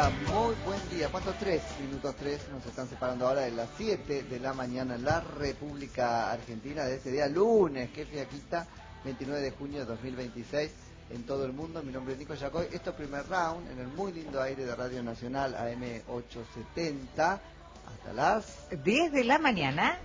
día, muy buen día. ¿Cuánto? 3 minutos, nos están separando ahora de las 7 de la mañana en la República Argentina de este día, lunes, que fiaquita, 29 de junio de 2026, en todo el mundo. Mi nombre es Nico Yacoy. Esto es Primer Round, en el muy lindo aire de Radio Nacional AM 870, hasta las 10 de la mañana.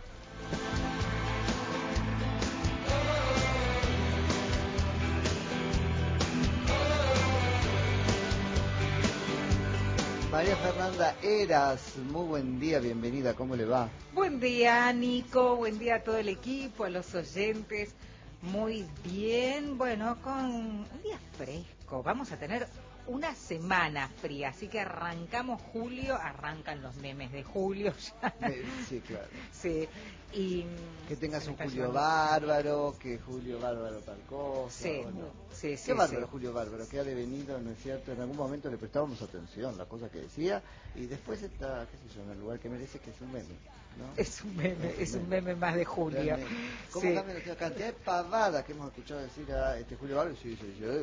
María Fernanda Heras, muy buen día, bienvenida, ¿cómo le va? Buen día, Nico, buen día a todo el equipo, a los oyentes. Muy bien, bueno, con un día fresco, vamos a tener una semana fría, así que arrancamos julio, arrancan los memes de julio ya. Sí, claro. Sí, y que tengas un Julio Bárbaro, que Julio Bárbaro tal cosa. Sí, Bueno. sí, Qué bárbaro sí. Julio Bárbaro, que ha devenido, ¿no es cierto? En algún momento le prestábamos atención, la cosa que decía, y después está, qué sé yo, en el lugar que merece, que es un meme, ¿no? Es un meme más de Julio. Realmente. ¿Cómo Sí. cambian la cantidad de pavadas que hemos escuchado decir a Julio Bárbaro? Sí,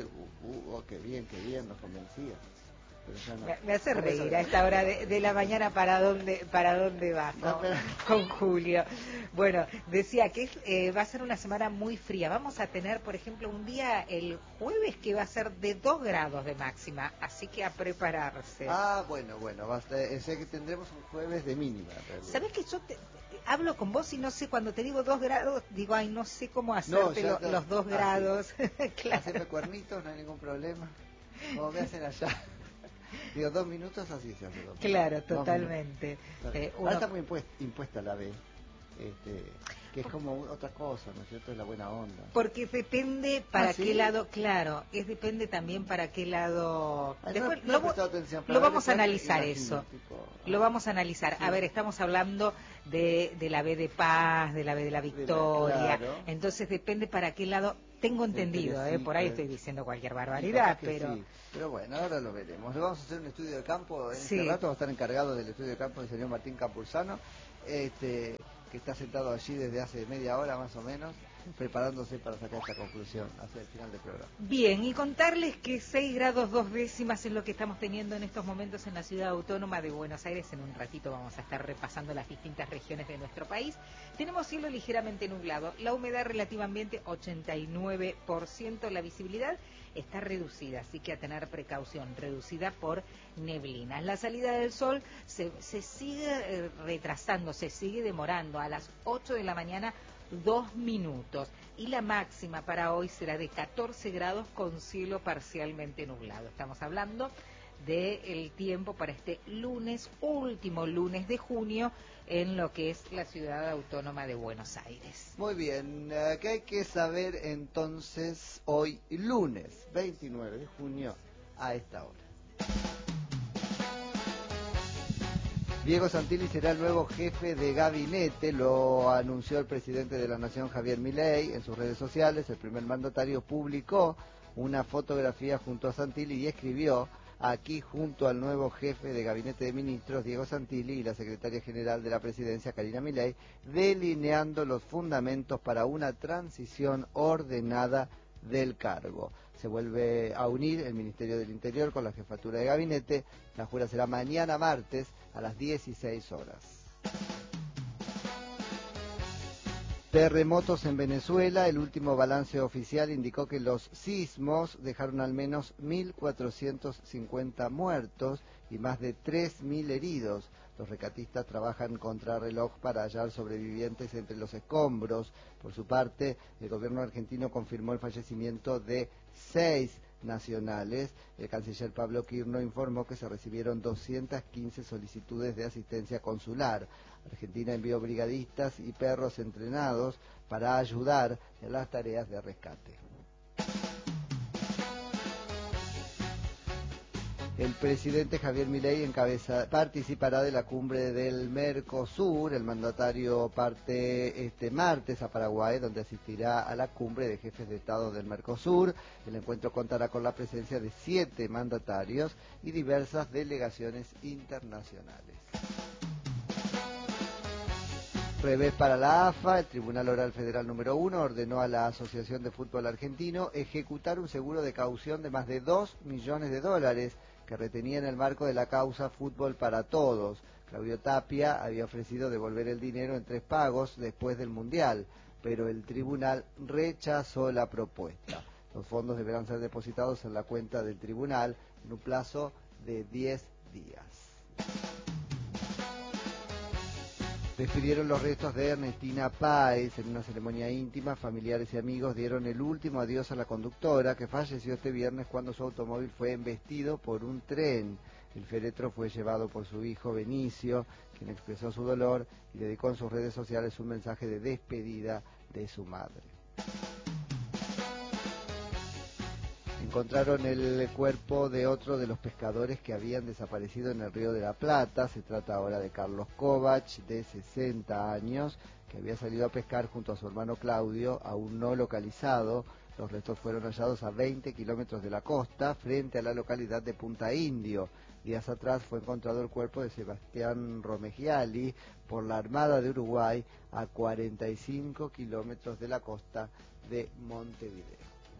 qué bien, nos convencía. No. Me hace reír a esta hora de la mañana para dónde vas con Julio. Bueno, decía que va a ser una semana muy fría. Vamos a tener, por ejemplo, un día el jueves que va a ser de 2 grados de máxima, así que a prepararse. Ah, bueno, basta, sé que tendremos un jueves de mínima. ¿Sabés que yo hablo con vos y no sé, cuando te digo 2 grados, digo, ay, no sé cómo hacerte los 2 grados. Claro. Hacerme cuernitos, no hay ningún problema. Como me hacen allá. Digo, 2 minutos, así se hace. Claro, totalmente. Ahora está muy impuesta la B, que es como otra cosa, ¿no es cierto? Es la buena onda. Porque depende para ¿sí? qué lado, claro, depende también para qué lado. Después lo vamos a analizar eso. Lo vamos a analizar. Sí. A ver, estamos hablando de la B de paz, de la B de la victoria. Claro. Entonces depende para qué lado. Tengo entendido, por ahí estoy diciendo cualquier barbaridad, pero... Sí. Pero bueno, ahora lo veremos. Le vamos a hacer un estudio de campo. En sí. este rato va a estar encargado del estudio de campo el señor Martín Campuzano, que está sentado allí desde hace media hora más o menos, preparándose para sacar esta conclusión hacia el final del programa. Bien, y contarles que 6 grados 2 décimas es lo que estamos teniendo en estos momentos en la ciudad autónoma de Buenos Aires. En un ratito vamos a estar repasando las distintas regiones de nuestro país. Tenemos cielo ligeramente nublado, la humedad relativa ambiente 89%, la visibilidad está reducida, así que a tener precaución, reducida por neblinas. La salida del sol se sigue retrasando, se sigue demorando. A las 8 de la mañana 2 minutos, y la máxima para hoy será de 14 grados con cielo parcialmente nublado. Estamos hablando del tiempo para este lunes, último lunes de junio, en lo que es la ciudad autónoma de Buenos Aires. Muy bien, ¿qué hay que saber entonces hoy lunes 29 de junio a esta hora? Diego Santilli será el nuevo jefe de gabinete, lo anunció el presidente de la Nación, Javier Milei, en sus redes sociales. El primer mandatario publicó una fotografía junto a Santilli y escribió: aquí junto al nuevo jefe de gabinete de ministros, Diego Santilli, y la secretaria general de la presidencia, Karina Milei, delineando los fundamentos para una transición ordenada del cargo. Se vuelve a unir el Ministerio del Interior con la jefatura de gabinete. La jura será mañana martes a las 16 horas. Terremotos en Venezuela. El último balance oficial indicó que los sismos dejaron al menos 1.450 muertos y más de 3.000 heridos. Los rescatistas trabajan contra reloj para hallar sobrevivientes entre los escombros. Por su parte, el gobierno argentino confirmó el fallecimiento de 6 nacionales. El canciller Pablo Quirno informó que se recibieron 215 solicitudes de asistencia consular. Argentina envió brigadistas y perros entrenados para ayudar en las tareas de rescate. El presidente Javier Milei participará de la cumbre del Mercosur. El mandatario parte este martes a Paraguay, donde asistirá a la cumbre de jefes de Estado del Mercosur. El encuentro contará con la presencia de 7 mandatarios y diversas delegaciones internacionales. Revés para la AFA. El Tribunal Oral Federal número 1 ordenó a la Asociación de Fútbol Argentino ejecutar un seguro de caución de más de $2 millones que retenía en el marco de la causa Fútbol para Todos. Claudio Tapia había ofrecido devolver el dinero en 3 pagos después del Mundial, pero el tribunal rechazó la propuesta. Los fondos deberán ser depositados en la cuenta del tribunal en un plazo de 10 días. Despidieron los restos de Ernestina Páez en una ceremonia íntima. Familiares y amigos dieron el último adiós a la conductora, que falleció este viernes cuando su automóvil fue embestido por un tren. El féretro fue llevado por su hijo Benicio, quien expresó su dolor y dedicó en sus redes sociales un mensaje de despedida de su madre. Encontraron el cuerpo de otro de los pescadores que habían desaparecido en el Río de la Plata. Se trata ahora de Carlos Kovac, de 60 años, que había salido a pescar junto a su hermano Claudio, aún no localizado. Los restos fueron hallados a 20 kilómetros de la costa, frente a la localidad de Punta Indio. Días atrás fue encontrado el cuerpo de Sebastián Romegiali por la Armada de Uruguay, a 45 kilómetros de la costa de Montevideo.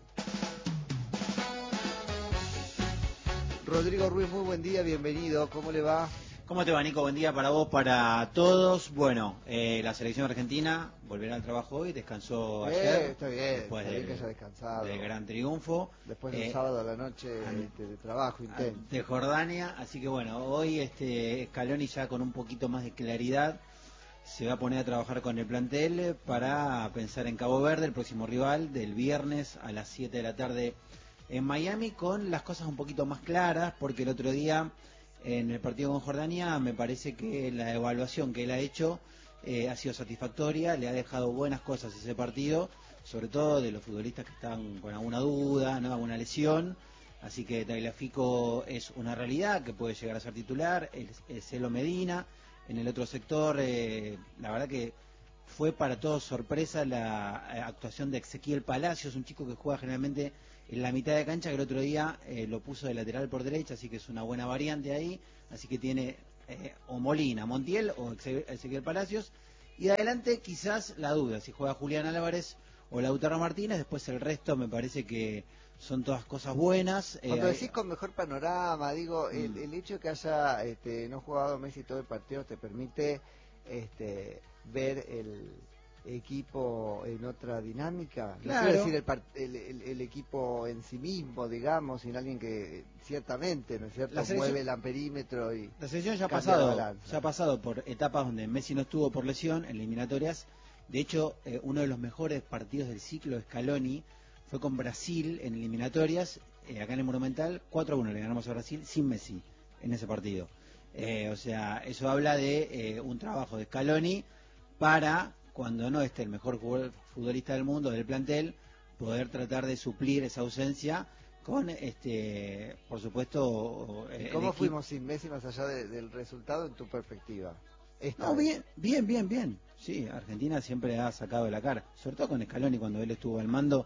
Rodrigo Ruiz, muy buen día, bienvenido, ¿cómo le va? ¿Cómo te va, Nico? Buen día para vos, para todos. Bueno, la selección argentina volverá al trabajo hoy, descansó ayer. Está bien, después está bien que haya descansado. del gran triunfo. Después del sábado a la noche de trabajo intenso. De Jordania, así que bueno, hoy Scaloni ya con un poquito más de claridad se va a poner a trabajar con el plantel para pensar en Cabo Verde, el próximo rival, del viernes a las 7 de la tarde en Miami, con las cosas un poquito más claras, porque el otro día en el partido con Jordania me parece que la evaluación que él ha hecho ha sido satisfactoria, le ha dejado buenas cosas ese partido, sobre todo de los futbolistas que están con alguna duda, ¿no? Alguna lesión, así que Tagliafico es una realidad que puede llegar a ser titular, es Elo Medina. En el otro sector, la verdad que fue para todos sorpresa la actuación de Ezequiel Palacios, un chico que juega generalmente en la mitad de cancha, que el otro día lo puso de lateral por derecha, así que es una buena variante ahí, así que tiene o Molina, Montiel o Ezequiel Palacios, y de adelante quizás la duda, si juega Julián Álvarez o Lautaro Martínez, después el resto me parece que son todas cosas buenas. Cuando decís con mejor panorama, digo, el hecho de que haya no jugado Messi todo el partido te permite ver el equipo en otra dinámica, claro. No quiero decir el equipo en sí mismo, digamos, sino alguien que ciertamente, ¿no es cierto?, mueve el amperímetro y la selección ya ha pasado por etapas donde Messi no estuvo por lesión en eliminatorias. De hecho, uno de los mejores partidos del ciclo de Scaloni fue con Brasil en eliminatorias, acá en el Monumental, 4-1 le ganamos a Brasil sin Messi en ese partido. O sea, eso habla de un trabajo de Scaloni para, cuando no esté el mejor futbolista del mundo, del plantel, poder tratar de suplir esa ausencia con, por supuesto... ¿Y cómo fuimos sin Messi más allá del resultado en tu perspectiva? No, bien. Sí, Argentina siempre ha sacado la cara, sobre todo con Scaloni cuando él estuvo al mando,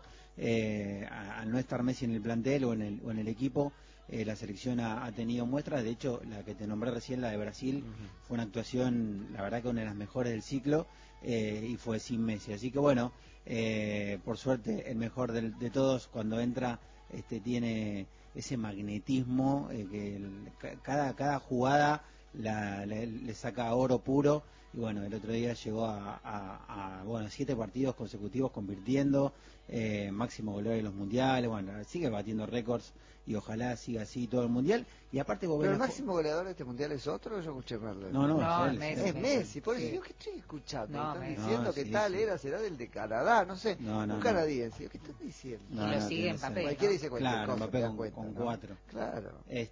al no estar Messi en el plantel o en el equipo, la selección ha tenido muestras. De hecho, la que te nombré recién, la de Brasil, fue una actuación, la verdad que una de las mejores del ciclo, y fue sin Messi. Así que bueno, por suerte el mejor de todos cuando entra tiene ese magnetismo, que cada jugada le saca oro puro. Y bueno, el otro día llegó a 7 partidos consecutivos convirtiendo, máximo goleador de los mundiales. Bueno, sigue batiendo récords y ojalá siga así todo el mundial. Y aparte ¿Pero el máximo goleador de este mundial es otro o yo escuché mal? No, es Messi. Por eso digo, ¿qué estoy escuchando? Están diciendo que tal era, será del de Canadá, no sé, un canadiense. ¿Qué están diciendo? Y lo sigue en papel. Cualquiera dice cualquier cosa, Mbappé con 4. Claro.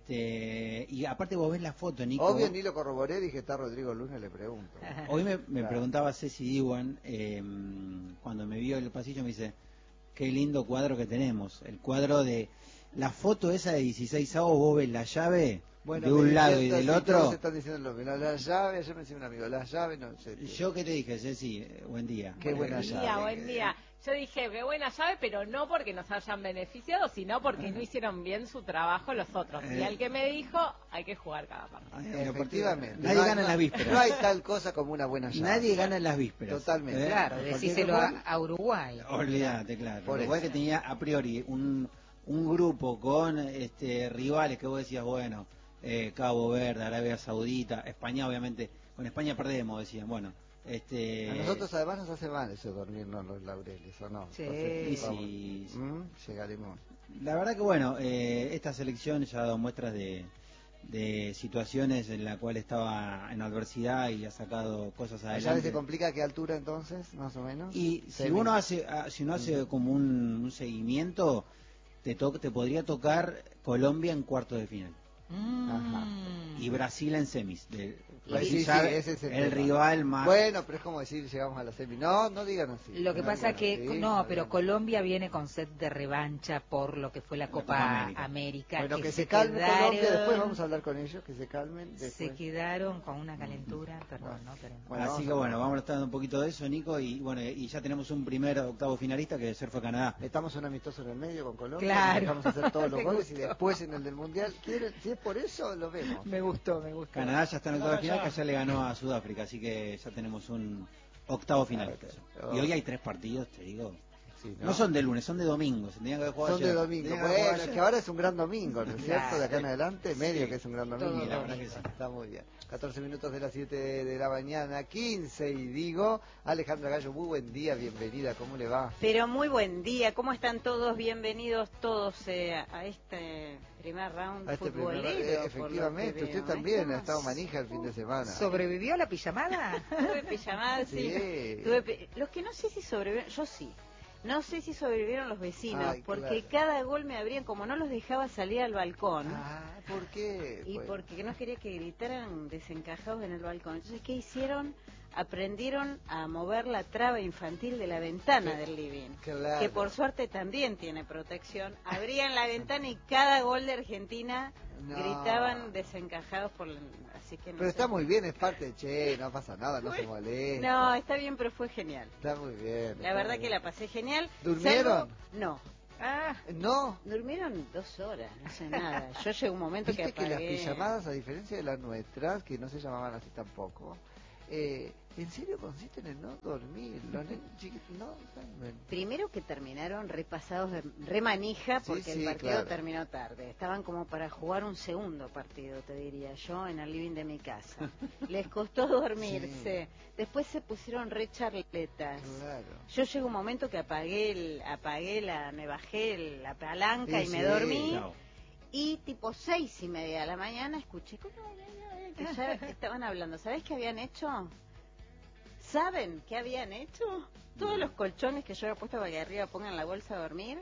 Y aparte vos ves la foto, Nico. Obvio, ni lo corroboré, dije, está Rodrigo Lunes, le pregunto. Hoy me preguntaba Ceci Diwan, cuando me vio en el pasillo, me dice, qué lindo cuadro que tenemos. El cuadro de la foto esa de 16avos, vos ves la llave de un lado y del otro. Todos están diciendo lo mismo. La llave, ayer me decía un amigo, la llave, no sé. ¿Yo qué te dije, Ceci? Buen día. Qué buena llave. Buen día. Yo dije, qué buena llave, pero no porque nos hayan beneficiado, sino porque no hicieron bien su trabajo los otros. Y al que me dijo, hay que jugar cada partido. Efectivamente. Nadie gana en las vísperas. No hay tal cosa como una buena llave. Nadie gana en las vísperas. Totalmente. Claro, decíselo a Uruguay. Olvídate, claro. Por Uruguay eso. que tenía a priori un un grupo con rivales que vos decías, bueno, Cabo Verde, Arabia Saudita, España, obviamente, con España perdemos, decían, bueno. A nosotros además nos hace mal eso, dormirnos los laureles, ¿o no? Sí. Entonces, Sí. llegaremos. La verdad que, bueno, esta selección ya ha dado muestras de situaciones en la cual estaba en adversidad y ha sacado cosas ¿Allá adelante. se complica a qué altura entonces, más o menos? Y si uno hace como un seguimiento, te podría tocar Colombia en cuartos de final. Ajá. Y Brasil en semis. Sí, ese es el tema. rival más. Bueno, pero es como decir, llegamos a la semi. No digan así. Lo que pasa que, pero digan. Colombia viene con sed de revancha por lo que fue la Copa América. Bueno, que se quedaron, calme Colombia, después vamos a hablar con ellos, que se calmen. Después. Se quedaron con una calentura, perdón, ¿no? Pero... Bueno, así que bueno, vamos a estar dando un poquito de eso, Nico, y bueno, y ya tenemos un primer octavo finalista que de ser fue Canadá. Estamos un amistoso en el medio con Colombia, claro. Vamos a hacer todos los goles y después en el del Mundial, si es por eso, lo vemos. Me gustó. Canadá ya está en octavo final, que ya le ganó a Sudáfrica, así que ya tenemos un octavo finalista. Y hoy hay 3 partidos, te digo. Sí, no son de lunes, son de domingo. Se tenían que haber jugado son ayer. de domingo. Bueno, es que ahora es un gran domingo, ¿no es cierto? De acá en adelante, medio que es un gran domingo. Sí, la verdad que sí. Está muy bien. 14 minutos de las 7 de la mañana, 15, y digo, Alejandra Gallo, muy buen día, bienvenida, ¿cómo le va? Pero muy buen día, ¿cómo están todos? Bienvenidos todos a este primer round futbolero. Efectivamente, usted también ha estado manija el fin de semana. ¿Sobrevivió a la pijamada? Tuve pijamada, sí. Los que no sé si sobrevivieron, yo sí. No sé si sobrevivieron los vecinos, porque cada gol me abrían, como no los dejaba salir al balcón. ¿Por qué? Y porque no quería que gritaran desencajados en el balcón. Entonces, ¿qué hicieron? Aprendieron a mover la traba infantil de la ventana del living, que por suerte también tiene protección. Abrían la ventana y cada gol de Argentina gritaban desencajados así que no pero sé. Está muy bien, es parte de no pasa nada, no se molesta. No, está bien, pero fue genial. Está muy bien. La verdad que la pasé genial. ¿Durmieron? No. ¿No? Durmieron 2 horas, no sé nada. Yo llegué a un momento que apagué. Que las pijamadas, a diferencia de las nuestras, que no se llamaban así tampoco, ¿en serio consisten en no dormir? Los nenes chiquitos no duermen. Primero que terminaron repasados de remanija porque el partido terminó tarde. Estaban como para jugar un segundo partido, te diría yo, en el living de mi casa. Les costó dormirse. Después se pusieron re charletas. Yo llegué a un momento que me bajé la palanca y me dormí. Y tipo 6:30 de la mañana escuché que ya estaban hablando. ¿Sabés qué habían hecho? ¿Saben qué habían hecho? Todos los colchones que yo había puesto para que arriba pongan la bolsa a dormir,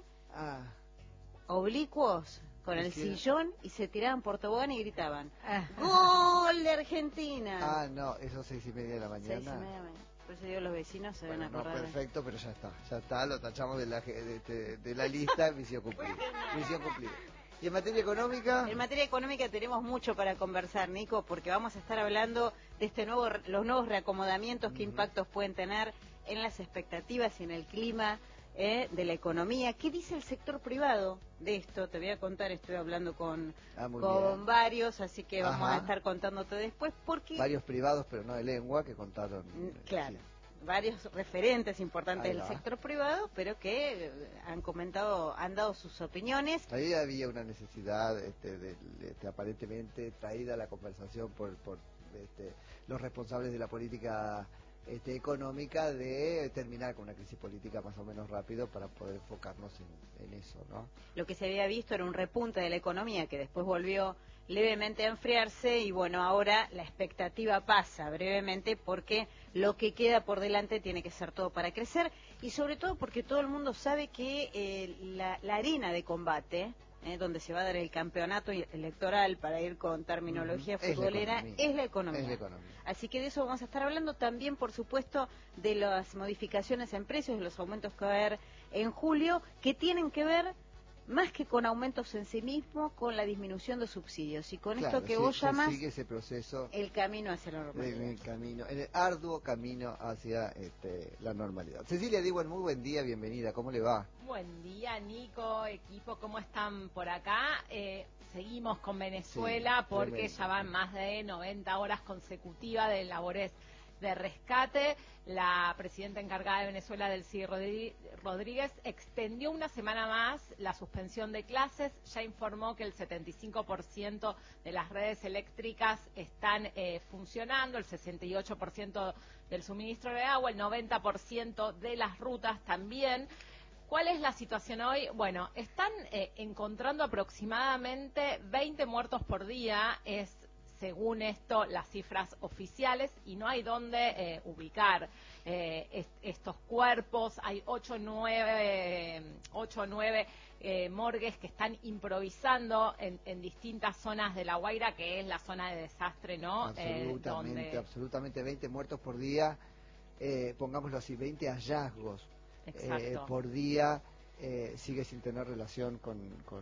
oblicuos con el sillón, y se tiraban por tobogán y gritaban ¡Gol de Argentina! No, eso 6:30 de la mañana. 6:30 de la mañana. Por eso digo, los vecinos se ven a acordar. No, perfecto, pero ya está, lo tachamos de la lista, misión cumplida. ¿Y en materia económica? En materia económica tenemos mucho para conversar, Nico, porque vamos a estar hablando de los nuevos reacomodamientos, qué impactos pueden tener en las expectativas y en el clima de la economía. ¿Qué dice el sector privado de esto? Te voy a contar, estoy hablando con varios, así que vamos a estar contándote después. Porque varios privados, pero no de lengua, que contaron. Claro. Varios referentes importantes del sector privado, pero que han dado sus opiniones. Ahí había una necesidad aparentemente traída a la conversación por los responsables de la política económica, de terminar con una crisis política más o menos rápido para poder enfocarnos en eso, ¿no? Lo que se había visto era un repunte de la economía que después volvió levemente a enfriarse, y bueno, ahora la expectativa pasa brevemente porque lo que queda por delante tiene que ser todo para crecer, y sobre todo porque todo el mundo sabe que la arena de combate, donde se va a dar el campeonato electoral, para ir con terminología futbolera, es la economía. Así que de eso vamos a estar hablando también, por supuesto, de las modificaciones en precios, de los aumentos que va a haber en julio, que tienen que ver más que con aumentos en sí mismo, con la disminución de subsidios, y con esto que vos llamas sigue ese proceso, el camino hacia la normalidad. En el arduo camino hacia la normalidad. Cecilia Diwan, muy buen día, bienvenida, ¿cómo le va? Buen día, Nico, equipo, ¿cómo están por acá? Seguimos con Venezuela porque ya van más de 90 horas consecutivas de labores de rescate. La presidenta encargada de Venezuela, Delcy Rodríguez, extendió una semana más la suspensión de clases. Ya informó que el 75% de las redes eléctricas están funcionando, el 68% del suministro de agua, el 90% de las rutas también. ¿Cuál es la situación hoy? Bueno, están encontrando aproximadamente 20 muertos por día, es según esto las cifras oficiales, y no hay dónde ubicar estos cuerpos. Hay 8 o 9 morgues que están improvisando en distintas zonas de La Guaira, que es la zona de desastre, ¿no? Absolutamente 20 muertos por día, pongámoslo así, 20 hallazgos por día. Sigue sin tener relación con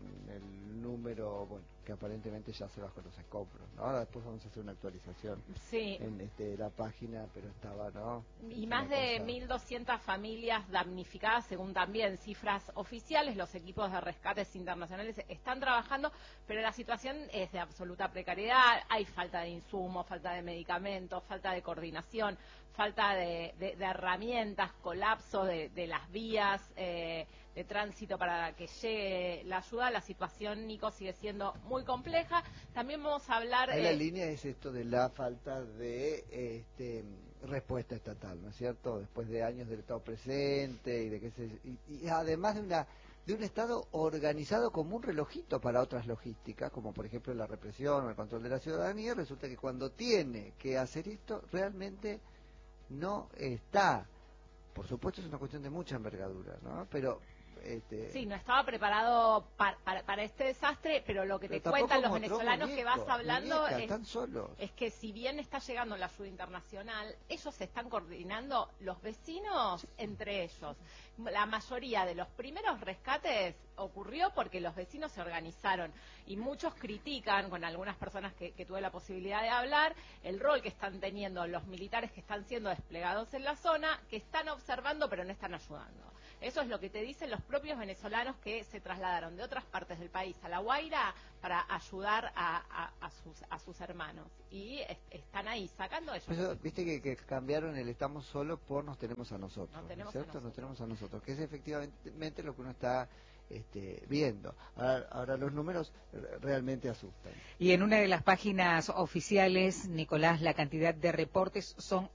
el número, bueno, que aparentemente ya se bajó los escombros, ¿no? Ahora después vamos a hacer una actualización en la página, pero estaba, ¿no? Y más de 1.200 familias damnificadas, según también cifras oficiales. Los equipos de rescates internacionales están trabajando, pero la situación es de absoluta precariedad. Hay falta de insumos, falta de medicamentos, falta de coordinación, falta de herramientas, colapso de las vías de tránsito para que llegue la ayuda. La situación, Nico, sigue siendo muy compleja. También vamos a hablar... Ahí la línea es esto de la falta de respuesta estatal, ¿no es cierto? Después de años del Estado presente y de que y además de un Estado organizado como un relojito para otras logísticas, como por ejemplo la represión o el control de la ciudadanía. Resulta que cuando tiene que hacer esto realmente no está. Por supuesto es una cuestión de mucha envergadura, ¿no? Pero sí, no estaba preparado para este desastre, pero lo que te cuentan los venezolanos que vas hablando es que si bien está llegando la ayuda internacional, ellos se están coordinando, los vecinos entre ellos. La mayoría de los primeros rescates ocurrió porque los vecinos se organizaron, y muchos critican, con algunas personas que tuve la posibilidad de hablar, el rol que están teniendo los militares que están siendo desplegados en la zona, que están observando pero no están ayudando. Eso es lo que te dicen los propios venezolanos que se trasladaron de otras partes del país a La Guaira para ayudar a sus hermanos. Y están ahí sacando ellos. Eso, viste que cambiaron el estamos solos por nos tenemos a nosotros, ¿cierto? Nos tenemos a nosotros, que es efectivamente lo que uno está viendo. Ahora los números realmente asustan. Y en una de las páginas oficiales, Nicolás, la cantidad de reportes son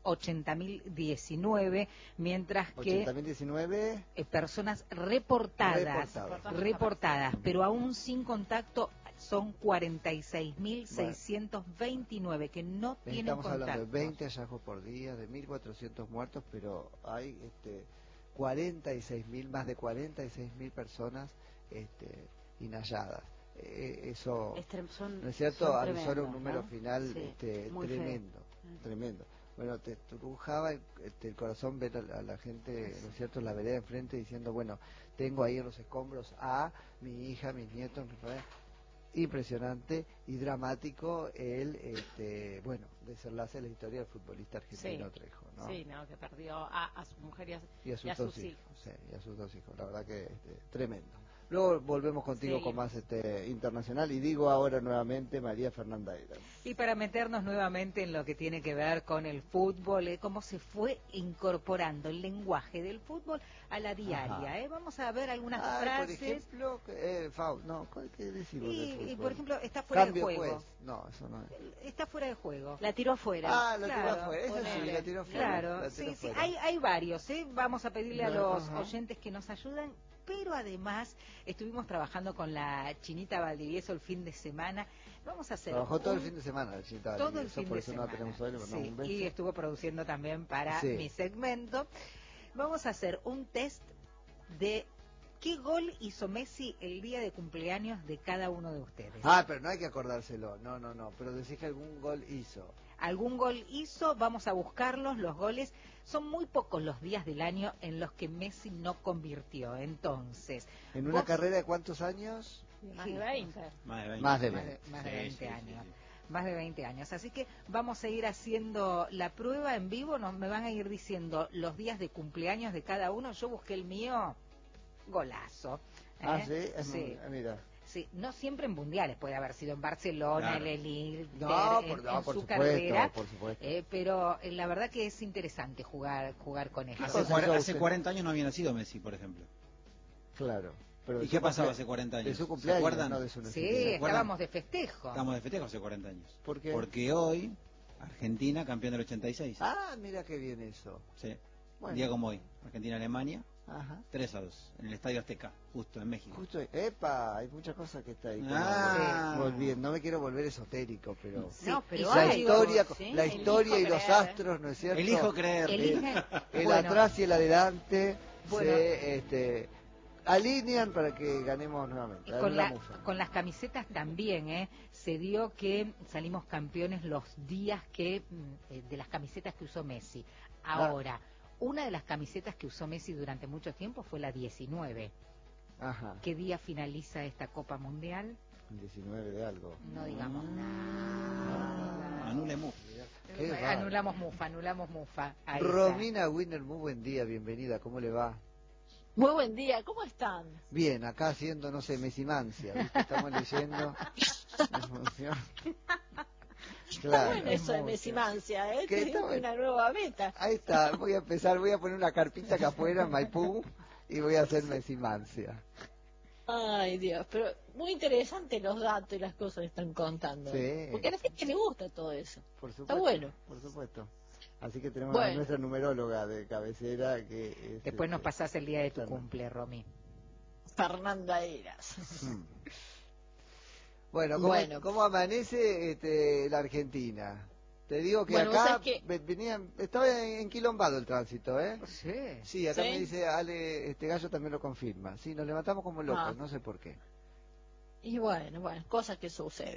80.019, mientras que 80.019 personas reportadas, pero aún sin contacto son 46.629 que no tienen Estamos contacto. Hablando de 20 hallazgos por día, de 1.400 muertos, pero hay 46.000, más de 46.000 personas inhalladas. Eso, ¿no es cierto? Avisó un número final tremendo. Bueno, te trujaba el corazón ver a la gente, ¿no es cierto?, en la vereda enfrente diciendo, bueno, tengo ahí en los escombros a mi hija, mis nietos, mi familia. Impresionante y dramático bueno, desenlace de la historia del futbolista argentino Trejo, ¿no? Sí, no, que perdió a su mujer y a sus hijos. Sí, y a sus 2 hijos, la verdad que tremendo. Luego volvemos contigo con más internacional, y digo ahora nuevamente María Fernanda Eras. Y para meternos nuevamente en lo que tiene que ver con el fútbol, cómo se fue incorporando el lenguaje del fútbol a la diaria. Vamos a ver algunas frases. Por ejemplo, ¿qué decimos del fútbol? Y por ejemplo, está fuera Cambio, de juego. Pues. No, eso no es. Está fuera de juego. La tiró afuera. La tiró afuera. Eso sí, la tiró afuera. Claro, sí. Hay varios. Vamos a pedirle a los oyentes que nos ayuden. Pero además estuvimos trabajando con la Chinita Valdivieso el fin de semana. Vamos a hacer todo el fin de semana la Chinita Valdivieso, todo el fin por de eso semana. No tenemos hoy, le mandamos un beso. Y estuvo produciendo también para mi segmento. Vamos a hacer un test de qué gol hizo Messi el día de cumpleaños de cada uno de ustedes. Pero no hay que acordárselo. No, pero decís que algún gol hizo. Algún gol hizo, vamos a buscarlos, los goles. Son muy pocos los días del año en los que Messi no convirtió. Entonces, ¿en una carrera de cuántos años? Más de 20. Más de 20 años. Más de 20 años. Así que vamos a ir haciendo la prueba en vivo. Me van a ir diciendo los días de cumpleaños de cada uno. Yo busqué el mío, golazo. ¿Sí? Sí. Mira. Sí, no siempre en mundiales, puede haber sido en Barcelona, claro. el Lille, en su supuesto, carrera, por supuesto. Pero la verdad que es interesante jugar con esto. Hace 40 años no había nacido Messi, por ejemplo. Claro. Pero ¿Y qué pasaba hace 40 años? De su cumpleaños, ¿Se acuerdan? no de su Sí, nacimiento. estábamos de festejo. Estábamos de festejo hace 40 años. ¿Por qué? Porque hoy, Argentina, campeón del 86. Ah, mira qué bien eso. Sí. Bueno. Un día como hoy, Argentina-Alemania, Ajá. 3-2, en el Estadio Azteca, justo en México. Justo, hay muchas cosas que está ahí. Volviendo. No me quiero volver esotérico, pero... Sí, no, pero la historia y los astros, ¿no es cierto? Elijo creer. El atrás y el adelante se alinean para que ganemos nuevamente. Con las camisetas también, se dio que salimos campeones los días de las camisetas que usó Messi. Ahora, una de las camisetas que usó Messi durante mucho tiempo fue la 19. Ajá. ¿Qué día finaliza esta Copa Mundial? 19 de algo. No digamos nada. Anulemos. Anulamos mufa. Ahí Romina Winner, muy buen día, bienvenida, ¿cómo le va? Muy buen día, ¿cómo están? Bien, acá haciendo, no sé, Mesimancia, ¿viste? Estamos leyendo. Claro, bueno, eso de Mesimancia, una nueva meta. Ahí está, voy a poner una carpita acá afuera en Maipú y voy a hacer Mesimancia. Ay, Dios, pero muy interesante los datos y las cosas que están contando. Sí. Porque a la gente le gusta todo eso. Por supuesto, está bueno. Por supuesto. Así que tenemos a nuestra numeróloga de cabecera que es, después nos pasás el día de tu cumple, Romy. Fernanda Eras. Bueno, ¿cómo amanece la Argentina? Te digo que acá estaba enquilombado el tránsito, ¿eh? Sí, acá me dice Ale, Gallo también lo confirma. Sí, nos levantamos como locos, no sé por qué. Y bueno, cosas que suceden.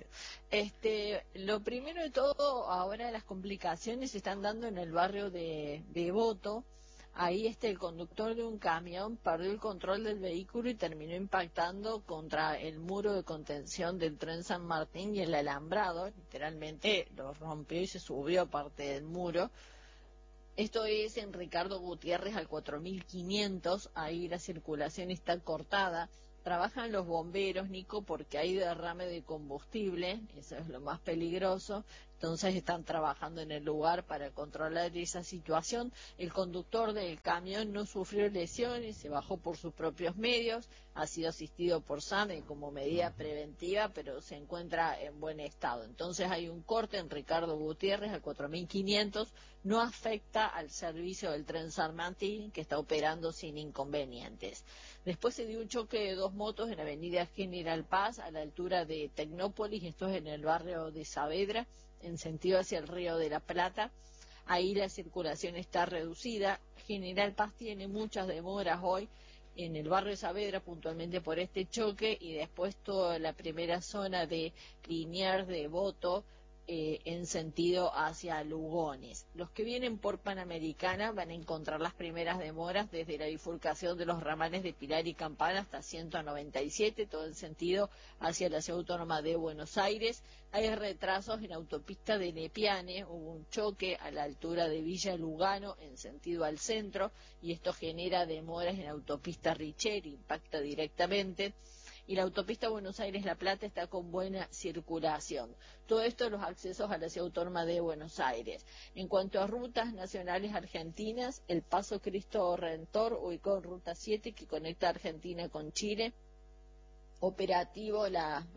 Lo primero de todo, ahora las complicaciones se están dando en el barrio de Devoto. Ahí el conductor de un camión perdió el control del vehículo y terminó impactando contra el muro de contención del tren San Martín y el alambrado. Literalmente lo rompió y se subió parte del muro. Esto es en Ricardo Gutiérrez al 4500. Ahí la circulación está cortada. Trabajan los bomberos, Nico, porque hay derrame de combustible, eso es lo más peligroso, entonces están trabajando en el lugar para controlar esa situación. El conductor del camión no sufrió lesiones, se bajó por sus propios medios, ha sido asistido por SAME como medida preventiva, pero se encuentra en buen estado. Entonces hay un corte en Ricardo Gutiérrez al 4500, no afecta al servicio del tren San Martín, que está operando sin inconvenientes. Después se dio un choque de dos motos en la avenida General Paz, a la altura de Tecnópolis, esto es en el barrio de Saavedra, en sentido hacia el Río de la Plata. Ahí la circulación está reducida. General Paz tiene muchas demoras hoy en el barrio de Saavedra, puntualmente por este choque, y después toda la primera zona de Liniers, de Devoto, en sentido hacia Lugones. Los que vienen por Panamericana van a encontrar las primeras demoras desde la bifurcación de los ramales de Pilar y Campana hasta 197, todo el sentido hacia la Ciudad Autónoma de Buenos Aires. Hay retrasos en autopista de Nepiane, hubo un choque a la altura de Villa Lugano en sentido al centro y esto genera demoras en autopista Richeri, impacta directamente. Y la autopista Buenos Aires-La Plata está con buena circulación. Todo esto los accesos a la Ciudad Autónoma de Buenos Aires. En cuanto a rutas nacionales argentinas, el Paso Cristo Redentor, ubicado en Ruta 7, que conecta Argentina con Chile, operativo las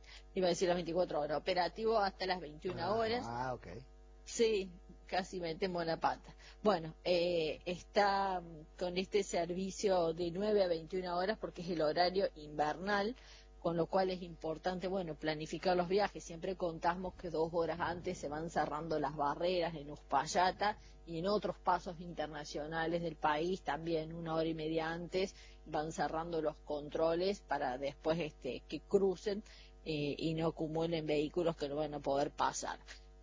24 horas, operativo hasta las 21 horas. Ah, ok. Sí, casi metemos la pata. Bueno, está con este servicio de 9 a 21 horas porque es el horario invernal, con lo cual es importante, planificar los viajes. Siempre contamos que 2 horas antes se van cerrando las barreras en Uspallata y en otros pasos internacionales del país también 1 hora y media antes van cerrando los controles para después que crucen y no acumulen vehículos que no van a poder pasar.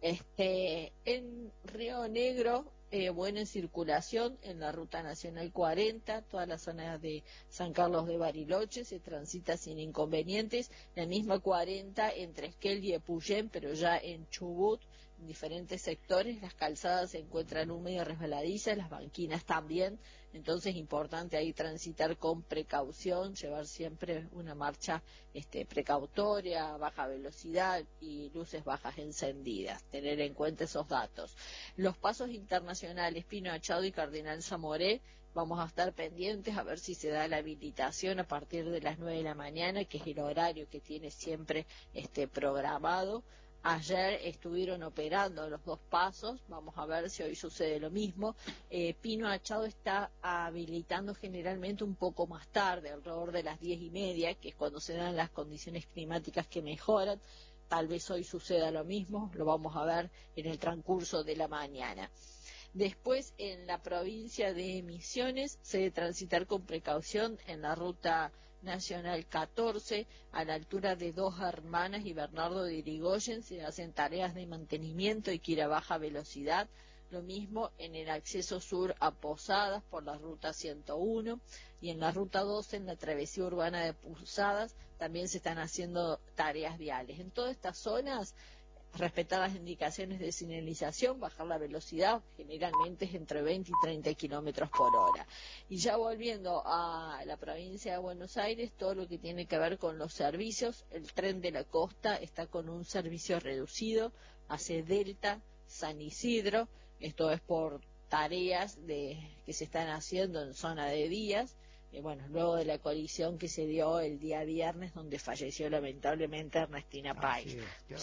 En Río Negro, buena circulación en la Ruta Nacional 40, toda la zona de San Carlos de Bariloche se transita sin inconvenientes, la misma 40 entre Esquel y Epuyén, pero ya en Chubut en diferentes sectores, las calzadas se encuentran húmedas y resbaladizas, las banquinas también, entonces es importante ahí transitar con precaución, llevar siempre una marcha precautoria, baja velocidad y luces bajas encendidas, tener en cuenta esos datos. Los pasos internacionales Pino Machado y Cardenal Zamoré, vamos a estar pendientes a ver si se da la habilitación a partir de las 9 de la mañana, que es el horario que tiene siempre programado. Ayer estuvieron operando los dos pasos, vamos a ver si hoy sucede lo mismo. Pino Machado está habilitando generalmente un poco más tarde, alrededor de las 10:30, que es cuando se dan las condiciones climáticas que mejoran. Tal vez hoy suceda lo mismo, lo vamos a ver en el transcurso de la mañana. Después, en la provincia de Misiones, se debe transitar con precaución en la ruta nacional 14, a la altura de Dos Hermanas y Bernardo de Irigoyen, se hacen tareas de mantenimiento y que ir a baja velocidad. Lo mismo en el acceso sur a Posadas por la ruta 101 y en la ruta 12, en la travesía urbana de Posadas, también se están haciendo tareas viales. En todas estas zonas, respetar las indicaciones de señalización, bajar la velocidad, generalmente es entre 20 y 30 kilómetros por hora. Y ya volviendo a la provincia de Buenos Aires, todo lo que tiene que ver con los servicios, el tren de la costa está con un servicio reducido, hace Delta, San Isidro, esto es por tareas que se están haciendo en zona de vías. Luego de la colisión que se dio el día viernes, donde falleció lamentablemente Ernestina Páez.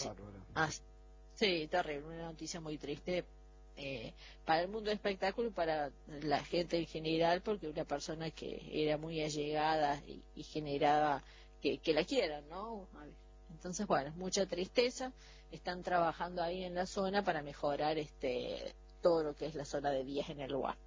Sí, terrible, una noticia muy triste para el mundo del espectáculo y para la gente en general, porque una persona que era muy allegada y generaba que la quieran, ¿no? Entonces, mucha tristeza. Están trabajando ahí en la zona para mejorar todo lo que es la zona de vías en el lugar.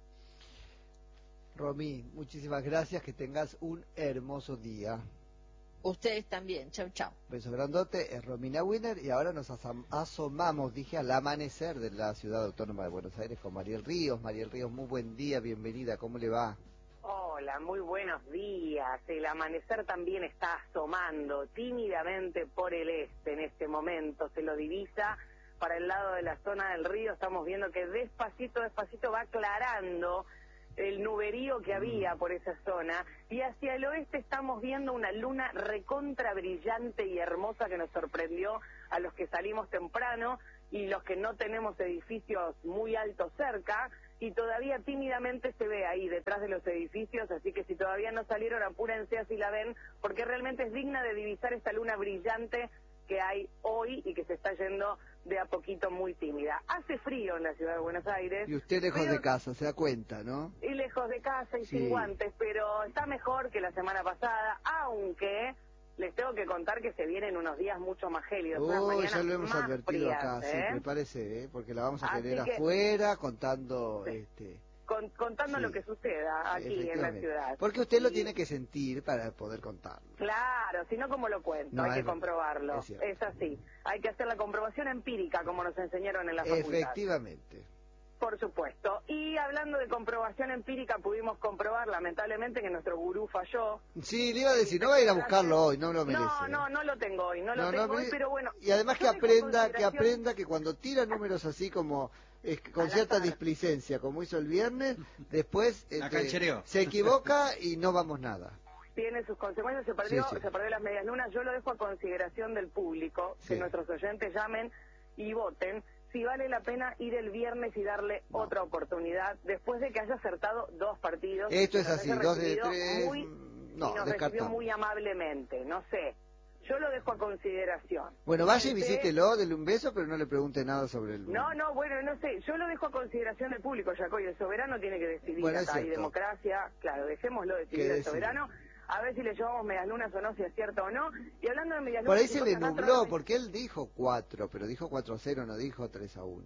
Romy, muchísimas gracias, que tengas un hermoso día. Ustedes también, chau chau. Beso grandote, es Romina Winner y ahora nos asomamos, al amanecer de la ciudad autónoma de Buenos Aires con Mariel Ríos. Mariel Ríos, muy buen día, bienvenida, ¿cómo le va? Hola, muy buenos días. El amanecer también está asomando tímidamente por el este en este momento, se lo divisa para el lado de la zona del río, estamos viendo que despacito va aclarando el nuberío que había por esa zona, y hacia el oeste estamos viendo una luna recontra brillante y hermosa que nos sorprendió a los que salimos temprano y los que no tenemos edificios muy altos cerca, y todavía tímidamente se ve ahí detrás de los edificios, así que si todavía no salieron, apúrense así la ven, porque realmente es digna de divisar esta luna brillante que hay hoy y que se está yendo de a poquito muy tímida. Hace frío en la ciudad de Buenos Aires. Y usted lejos de casa, se da cuenta, ¿no? Y lejos de casa y sin guantes, pero está mejor que la semana pasada, aunque les tengo que contar que se vienen unos días mucho más gélidos. Ya lo hemos advertido frías, acá, sí, prepárese, porque la vamos a tener que, afuera contando... contando lo que suceda aquí en la ciudad. Porque usted lo tiene que sentir para poder contarlo. Claro, si no, ¿cómo lo cuento? No, hay que comprobarlo. Es así. Hay que hacer la comprobación empírica, como nos enseñaron en la facultad. Efectivamente. Por supuesto. Y hablando de comprobación empírica, pudimos comprobar, lamentablemente, que nuestro gurú falló. Sí, le iba a decir, no va a ir a buscarlo hoy, no lo merece. No lo tengo hoy, no lo tengo hoy, pero bueno. Y además que aprenda que cuando tira números así como... con cierta displicencia, como hizo el viernes, después se equivoca y no vamos nada. Tiene sus consecuencias, se perdió las medias lunas. Yo lo dejo a consideración del público, que nuestros oyentes llamen y voten si vale la pena ir el viernes y darle otra oportunidad después de que haya acertado 2 partidos. Esto es así, 2 de 3, y nos recibió muy amablemente, no sé. Yo lo dejo a consideración. Bueno, vaya y visítelo, dele un beso, pero no le pregunte nada sobre el... No sé, yo lo dejo a consideración del público, Jacoy, el soberano tiene que decidir acá, hay democracia, claro, dejémoslo decidir el soberano, a ver si le llevamos medias lunas o no, si es cierto o no, y hablando de medias lunas... Por ahí se le nubló, porque él dijo 4, pero dijo 4-0, no dijo 3-1.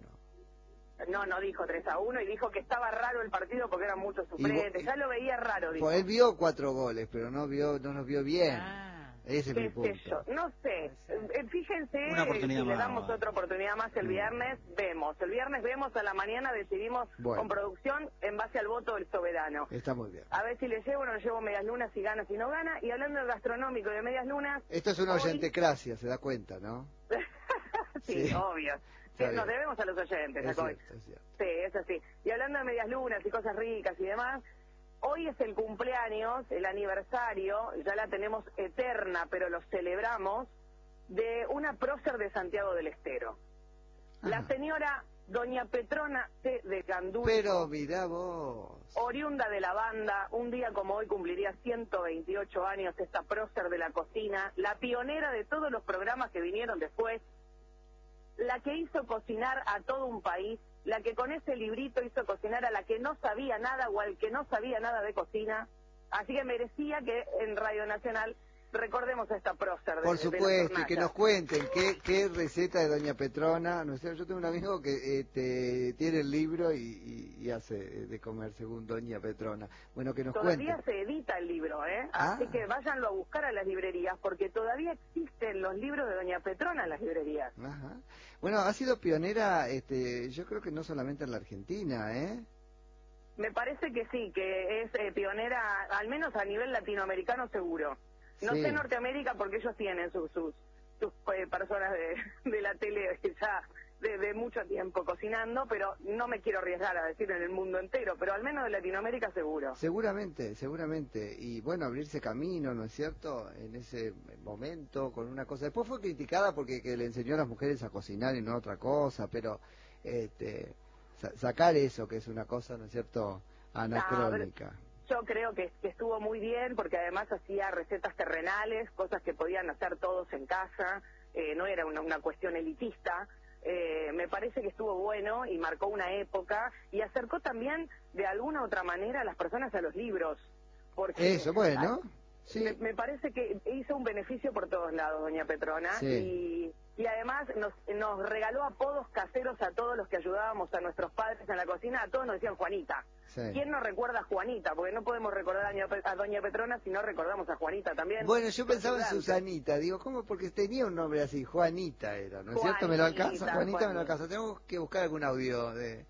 No dijo 3-1 y dijo que estaba raro el partido porque eran muchos suplentes, ya lo veía raro, dijo. Pues él vio 4 goles, pero no nos vio bien. Ese es mi punto. No sé, fíjense, si le damos otra oportunidad más el viernes, el viernes vemos, a la mañana decidimos con producción en base al voto del soberano. Está muy bien. A ver si le llevo o no le llevo medias lunas, si gana, si no gana, y hablando de gastronómico y de medias lunas... Esto es una oyentecracia, se da cuenta, ¿no? sí, obvio. nos debemos a los oyentes, Jacoy. Es cierto. Sí, es así. Y hablando de medias lunas y cosas ricas y demás, hoy es el cumpleaños, el aniversario, ya la tenemos eterna, pero lo celebramos, de una prócer de Santiago del Estero. La señora doña Petrona C. de Gandulfo. Pero mirá vos. Oriunda de la Banda, un día como hoy cumpliría 128 años esta prócer de la cocina, la pionera de todos los programas que vinieron después, la que hizo cocinar a todo un país, la que con ese librito hizo cocinar a la que no sabía nada o al que no sabía nada de cocina, así que merecía que en Radio Nacional recordemos a esta prócer. Por supuesto, y que nos cuenten qué receta de doña Petrona. No sé, yo tengo un amigo que tiene el libro y hace de comer según doña Petrona. Bueno, que nos cuenten. Todavía se edita el libro, así que váyanlo a buscar a las librerías, porque todavía existen los libros de doña Petrona en las librerías. Ajá. Bueno, ha sido pionera, yo creo que no solamente en la Argentina, Me parece que sí, que es pionera, al menos a nivel latinoamericano seguro. No sé Norteamérica porque ellos tienen sus personas de la tele ya de mucho tiempo cocinando, pero no me quiero arriesgar a decir en el mundo entero, pero al menos de Latinoamérica seguro. Seguramente. Y bueno, abrirse camino, ¿no es cierto? En ese momento con una cosa. Después fue criticada porque que le enseñó a las mujeres a cocinar y no a otra cosa, pero sacar eso, que es una cosa, ¿no es cierto?, anacrónica. Yo creo que estuvo muy bien porque además hacía recetas terrenales, cosas que podían hacer todos en casa, no era una cuestión elitista. Me parece que estuvo bueno y marcó una época y acercó también de alguna u otra manera a las personas a los libros. Porque eso, bueno, sí. Me parece que hizo un beneficio por todos lados, doña Petrona, y además nos regaló apodos caseros a todos los que ayudábamos a nuestros padres en la cocina, a todos nos decían Juanita. Sí. ¿Quién no recuerda a Juanita? Porque no podemos recordar a doña Petrona si no recordamos a Juanita también. Bueno, yo pensaba en Susanita, digo, ¿cómo? Porque tenía un nombre así, Juanita era, ¿no es cierto? ¿Me lo alcanza? Juanita me lo alcanza. Tengo que buscar algún audio de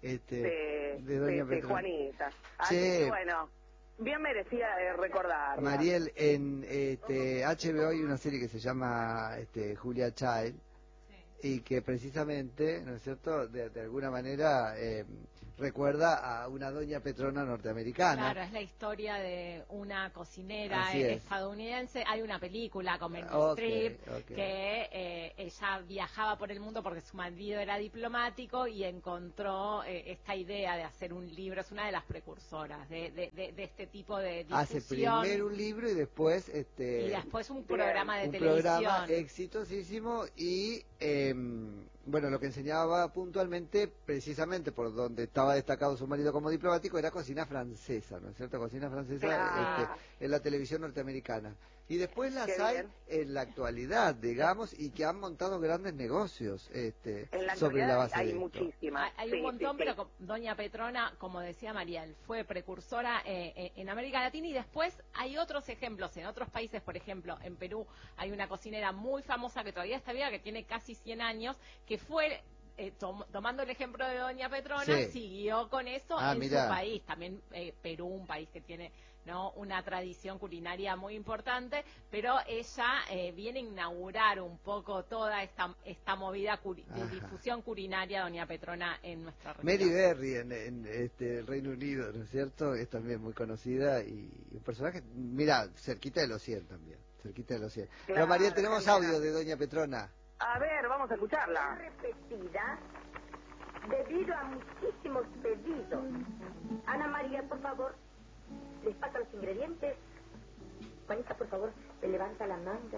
doña Petrona. Juanita. Así que bueno, bien merecía recordar. Mariel, en HBO hay una serie que se llama Julia Child, y que precisamente, ¿no es cierto?, de alguna manera recuerda a una doña Petrona norteamericana. Claro, es la historia de una cocinera estadounidense. Hay una película con Meryl Streep que ella viajaba por el mundo porque su marido era diplomático y encontró esta idea de hacer un libro. Es una de las precursoras de este tipo de difusión. Hace primero un libro y después y después un programa de televisión. Un programa exitosísimo y bueno, lo que enseñaba puntualmente, precisamente por donde estaba destacado su marido como diplomático, era cocina francesa, ¿no es cierto? Cocina francesa en la televisión norteamericana. Y después las hay en la actualidad, digamos, y que han montado grandes negocios sobre la base hay de muchísimas. Hay un montón, pero doña Petrona, como decía Mariel, fue precursora en América Latina, y después hay otros ejemplos en otros países. Por ejemplo, en Perú hay una cocinera muy famosa que todavía está viva, que tiene casi 100 años, que fue... tomando el ejemplo de doña Petrona, siguió con eso en su país. También Perú, un país que tiene una tradición culinaria muy importante, pero ella viene a inaugurar un poco toda esta movida de difusión culinaria, doña Petrona, en nuestra región. Mary Berry en el Reino Unido, ¿no es cierto?, es también muy conocida y un personaje, mira, cerquita de los 100 también, cerquita de los 100. Claro, pero María, tenemos audio de doña Petrona. A ver, vamos a escucharla. Repetida debido a muchísimos pedidos. Ana María, por favor, les pasa los ingredientes. Juanita, por favor, te levanta la manga.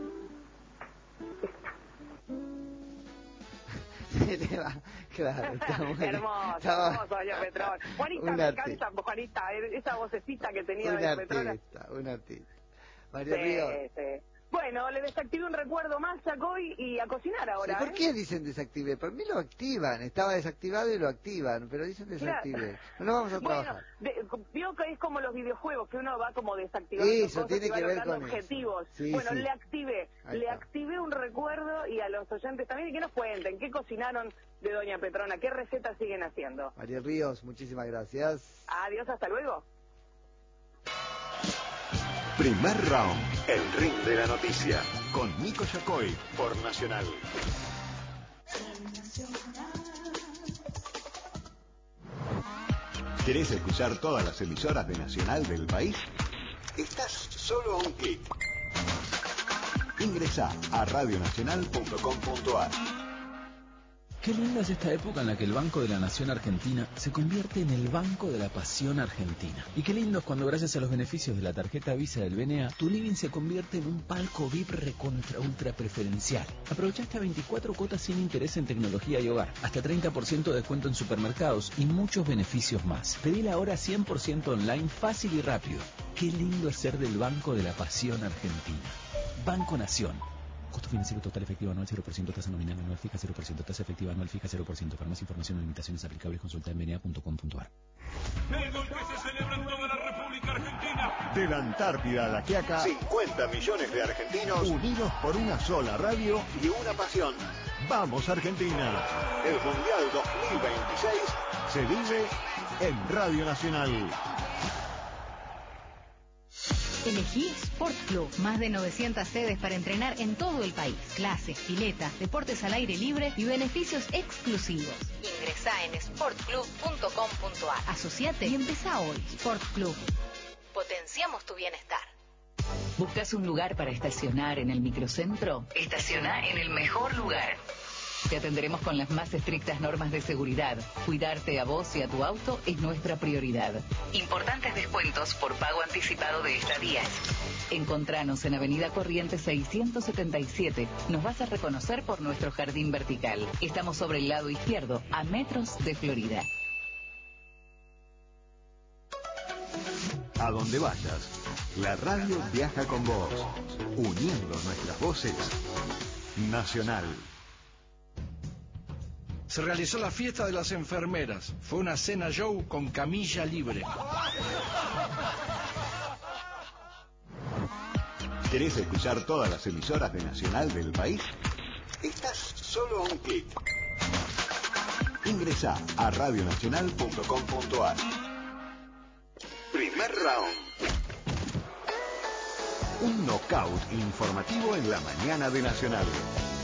Claro, está muy hermoso, doña Petrona. Juanita, me encanta, Juanita, esa vocecita que tenía doña Petrona. Un artista. María Ríos. Bueno, le desactivé un recuerdo más, Chacoy, y a cocinar ahora. ¿Por qué dicen desactivé? Por mí lo activan, estaba desactivado y lo activan, pero dicen desactivé. No lo vamos a trabajar. Vio que es como los videojuegos, que uno va como desactivando eso, cosas tiene que ver con objetivos. Sí, bueno, le activé un recuerdo, y a los oyentes también, y que nos cuenten qué cocinaron de doña Petrona, qué recetas siguen haciendo. María Ríos, muchísimas gracias. Adiós, hasta luego. Primer round, el ring de la noticia, con Nico Yacoy por Nacional. ¿Querés escuchar todas las emisoras de Nacional del país? Estás solo a un clic. Ingresá a radionacional.com.ar. Qué linda es esta época en la que el Banco de la Nación Argentina se convierte en el Banco de la Pasión Argentina. Y qué lindo es cuando, gracias a los beneficios de la tarjeta Visa del BNA, tu living se convierte en un palco VIP recontra ultra preferencial. Aprovecha hasta 24 cuotas sin interés en tecnología y hogar, hasta 30% de descuento en supermercados y muchos beneficios más. Pedila ahora 100% online, fácil y rápido. Qué lindo es ser del Banco de la Pasión Argentina. Banco Nación. Costo financiero total efectivo anual 0%, tasa nominal anual fija 0%, tasa efectiva anual fija 0%. Para más información o limitaciones aplicables consulta en bna.com.ar. El golpe se celebra en toda la República Argentina. De la Antártida a la Quiaca, 50 millones de argentinos unidos por una sola radio y una pasión. ¡Vamos Argentina! El Mundial 2026 se vive en Radio Nacional. Elegí Sport Club, más de 900 sedes para entrenar en todo el país. Clases, piletas, deportes al aire libre y beneficios exclusivos. Ingresá en sportclub.com.ar. Asociate y empezá hoy. Sport Club. Potenciamos tu bienestar. ¿Buscas un lugar para estacionar en el microcentro? Estaciona en el mejor lugar. Te atenderemos con las más estrictas normas de seguridad. Cuidarte a vos y a tu auto es nuestra prioridad. Importantes descuentos por pago anticipado de estadías. Encontranos en Avenida Corrientes 677. Nos vas a reconocer por nuestro jardín vertical. Estamos sobre el lado izquierdo, a metros de Florida. A donde vayas, la radio viaja con vos, uniendo nuestras voces. Nacional. Se realizó la fiesta de las enfermeras. Fue una cena show con camilla libre. ¿Querés escuchar todas las emisoras de Nacional del país? Estás solo a un clic. Ingresá a radionacional.com.ar. Primer round. Un knockout informativo en la mañana de Nacional.